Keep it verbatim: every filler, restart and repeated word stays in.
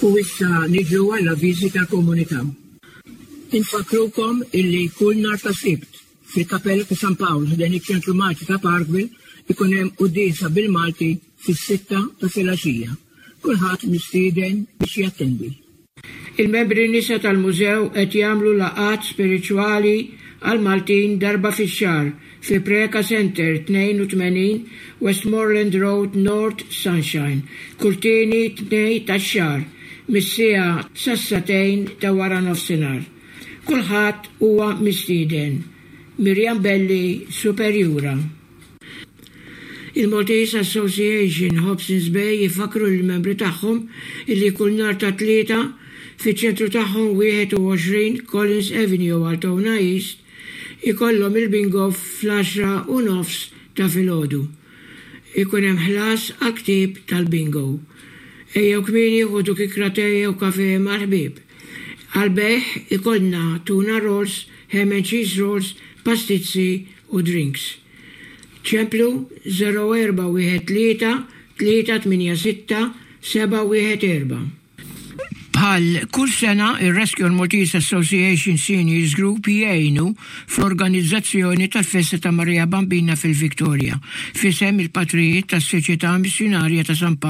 U issa niġu għalla viżita komunità. Infakrukom illi kull nar ta' sibt fil-Kapella ta' San Paolo dan iċ-ċentru Malti ta' Parkville ikun hemm qudiesa bil-Malti fis-sitta ta' filgħaxija. Kulħadd mistieden biex jattendi. Il-membri nisa tal-mużew qed jagħmlu laqgħat spiriċwali għal Maltin darba fix-xahar fi Preka Center tnejn u tmenin Westmoreland Road North Sunshine, kull tieni tnejn tax-xahar mis-siegħa sas-satejn ta' wara nofsinhar. Kulħadd huwa mistieden. Miriam Belli, Superjura. Il-Maltese Association Hobsons Bay jifakru l-membri tagħhom illi kull nhar ta' tlieta fiċ-ċentru tagħhom wieħed u għoxrin Collins Avenue Altona East ikollhom il-bingo fl-għaxra u nofs ta' filgħodu. Ikun hemm ħlas għal-ktib tal-bingo. Ejjew kmieni ħudu kikra tejja u kafè mal-ħbieb. Għal-beħ ikollna tuna rolls, ham and cheese rolls, pastizzi u drinks. ċemplu zero erba' wieħed tlieta tlieta tminja sitta seba' wieħed erba'. Bħal kull sena ir-Rescue Maltese Association Seniors Group jgħinu fl-organizzazzjoni tal-Festa ta' Marija Bambina fil-Viktorja, fisem il-patrijiet tas-Soċjetà Missjonarja ta' San